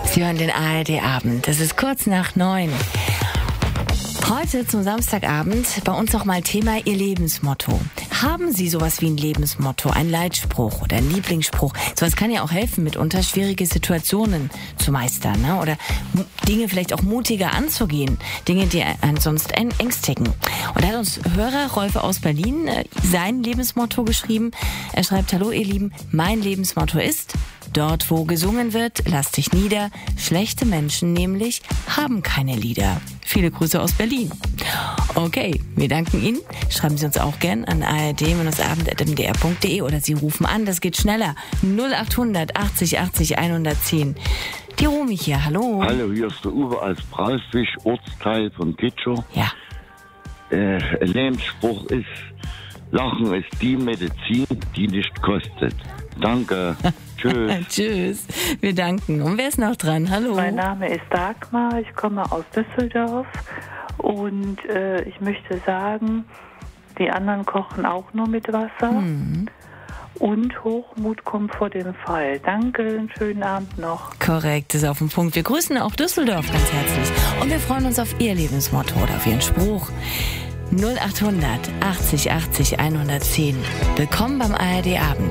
Sie hören den ARD-Abend. Es ist kurz nach 9. Heute zum Samstagabend bei uns nochmal Thema Ihr Lebensmotto. Haben Sie sowas wie ein Lebensmotto, ein Leitspruch oder ein Lieblingsspruch? Sowas kann ja auch helfen, mitunter schwierige Situationen zu meistern, ne? Oder Dinge vielleicht auch mutiger anzugehen. Dinge, die einen sonst ängstigen. Und da hat uns Hörer Rolf aus Berlin sein Lebensmotto geschrieben. Er schreibt: Hallo ihr Lieben, mein Lebensmotto ist: Dort, wo gesungen wird, lass dich nieder. Schlechte Menschen nämlich haben keine Lieder. Viele Grüße aus Berlin. Okay, wir danken Ihnen. Schreiben Sie uns auch gern an ard-abend@mdr.de oder Sie rufen an, das geht schneller. 0800 80 80 110. Die Romy hier, hallo. Hallo, hier ist der Uwe aus Brausfisch, Ortsteil von Kitscher. Ja. Lebensspruch ist: Lachen ist die Medizin, die nicht kostet. Danke. Tschüss. Tschüss. Wir danken. Und wer ist noch dran? Hallo. Mein Name ist Dagmar, ich komme aus Düsseldorf und ich möchte sagen, die anderen kochen auch nur mit Wasser und Hochmut kommt vor dem Fall. Danke, einen schönen Abend noch. Korrekt, ist auf den Punkt. Wir grüßen auch Düsseldorf ganz herzlich und wir freuen uns auf Ihr Lebensmotto oder auf Ihren Spruch. 0800 80 80 110. Willkommen beim ARD-Abend.